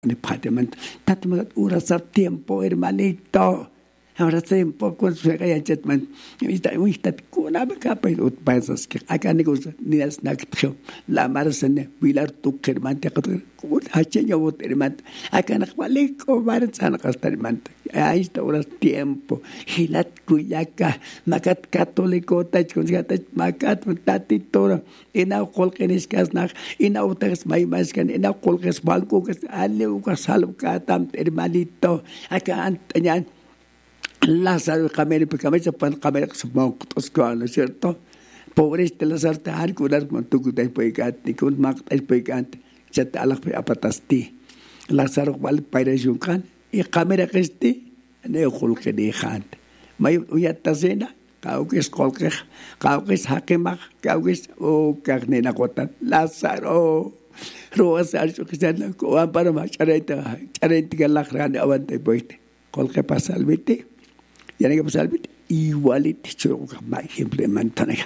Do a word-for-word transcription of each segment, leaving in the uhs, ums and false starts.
ni pademant. Tatma urasa tiempo, hermanito. Ahora tiempo con su gaya jetman. Está muy está kuna capa y utpasas que acá ni cosa ni las nakcho. La marsene vilar tu hermante con hacheño bot hermante. Acá na cualico marsan castelmante. Ahí está ahora tiempo. Hilat cuyaca. Macat católico tach con gata macat tati tora. Ina colkenes casnach. Ina utas maimascan. Ina colkes banco que ale uka salva tam hermanito. Acá antañan. Lázaro Camero, porque a veces pueden comer con ¿no es cierto? Pobre este Lázaro, te han curado con tu cuta y pegante, con mac y pegante, ya te alas a patasti. Lázaro, cual para juncan, y Camera que esté, ne ojol que dejan. May uyata cena, cau que es colque, cau que es jaquema, cau que es o carne na gota. Lázaro, roas algo que se no coan para más chareta, chareta que la grande avante poiste. Colque pasa al vete. Ya no hay que pasar igualito, yo más ejemplo de Mantanega.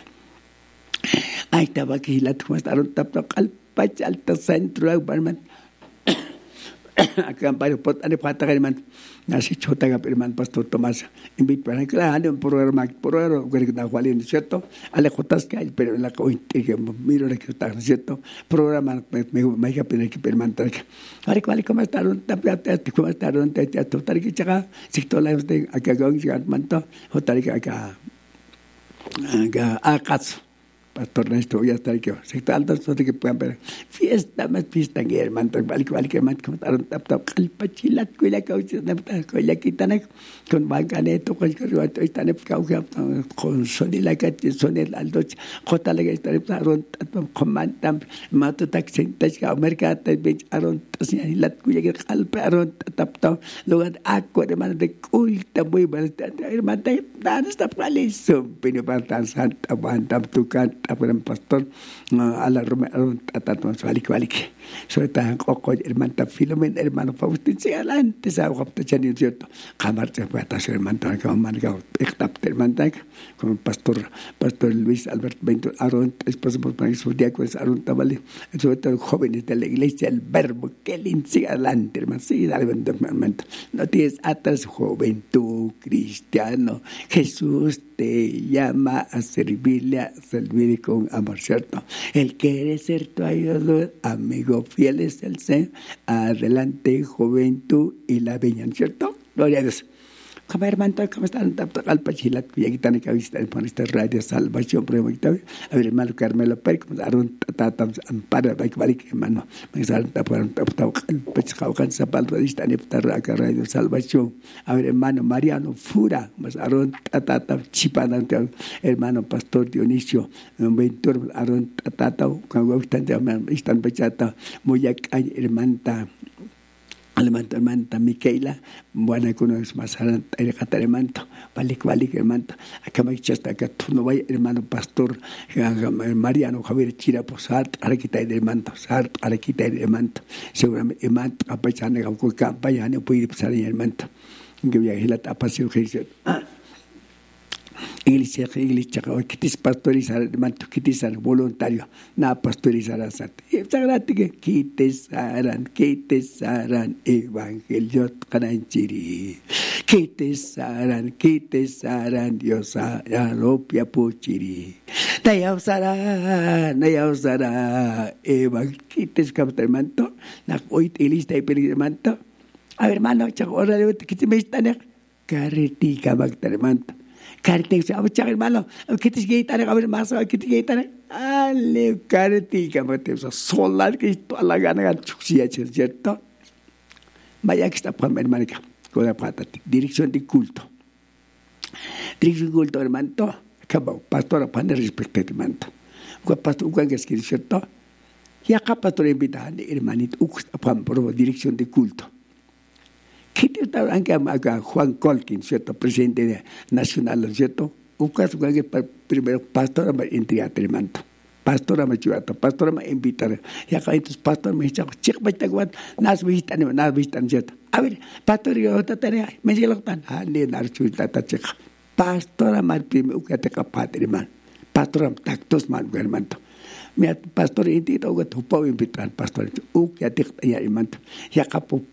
Ahí estaba aquí la toma estaron tapando al pach alto centro de Barman. Acá en varios potas de pata que man nace chota que hermano pastor Tomás invita para que la ande un programa programa que da Juan, ¿cierto? Ale jotas que hay pero en la cointe que miro que está, ¿cierto? Programa me me que pena que permantar. Ahora cuál cómo estaron tapate cómo estaron te te total que chaga si todo la de acá con llegar manto jotar que acá acá acaso Pastor Néstor, voy a estar aquí. Se está alto, so que puedan ver. Fiesta, más fiesta, que hermano, vale, vale, que hermano, como taron, tap, tap, calpachilat, cuila, cauchas, tap, cuila, quitane, con bancaneto, con carruato, están caucha, con sonila, que sonel, aldo, jotala, que están taron, con mantam, mato, taxen, tasca, mercata, bech, aron, tasianilat, cuya, que calpa, aron, tap, tap, lugar, aqua, hermano, de culta, muy mal, hermano, dan, está palizo, pero para tan santa, bantam, tu canta. Apuran pastor a la Roma a tanto más vale que vale que sobre tan coco hermano Filomen hermano Faustín se adelante se agua tachani cierto camar se fue a ser hermano que marca extap hermano con pastor pastor Luis Alberto Bento Aron esposo por para su día pues Aron Tabale sobre todo jóvenes de la iglesia el verbo que le sigue adelante hermano sigue adelante hermano no tienes atrás juventud cristiano Jesús te llama a servirle a servir con amor, ¿cierto? Él quiere ser tu ayudador, amigo fiel es el ser, adelante juventud y la viña, ¿cierto? Gloria a Dios. Como hermano, ¿cómo están? Al pachilat, ya que están aquí por esta radio Salvación, pero a ver, hermano Carmelo Pérez, como Aron Tatam Ampara, Bike Balik, hermano, me salen taparon tapau, el pechaucan zapal, están en esta radio Salvación. A ver, hermano Mariano Fura, más Aron Tatam Chipan, hermano Pastor Dionisio, un ventur, Aron Tatam, cuando están están pechata, muy acá, hermanta. Alemanta hermanta Micaela, buena con los más el cataremanto, vale vale hermanta, acá me echaste acá tú no vayas hermano pastor Mariano Javier Chira posart araquita el hermano sart araquita el hermano seguramente hermano apachane con campaña no puede pasar el hermano que viaje la apasion Jesús iglesia iglesia que te pastorizar hermano que te ser voluntario na pastorizar asat y sagrado que quitesaran quitesaran evangelio cananchiri quitesaran quitesaran Dios a ropia puchiri nayawsara nayawsara evangelio quites captamanto na hoy lista y perimanto a ver hermano chagora de que te me están carretica bactermanto Carti, a ver, hermano, ¿qué te quiere a ver más? ¿Qué te quiere Ale, carti, que me te solar que toda la gana chuxia, ¿cierto? Vaya que está para mi hermana, con la pata, dirección de culto. Dirección de culto, hermano, acabó, pastor, para respetar, hermano. Un pastor, un que es ¿cierto? Y acá pastor invita, hermanito, para dirección de culto. ¿Qué te está hablando acá Juan Colkin, ¿cierto? Presidente nacional, ¿cierto? Un caso que primero pastor me entrega hermano. Pastor me chivato, pastor me invita. Y acá entonces pastor me dice, chico, me está guardando, nas visitan, nas visitan, ¿cierto? A ver, pastor yo te tenía, me dice lo que están. Ah, le dar chuita, ta chica. Pastor me primero que te capaz, hermano. Pastor me tactos mal, hermano. mi pastor intito uga tupa impitan pastor uk ya tik ya imant ya kapu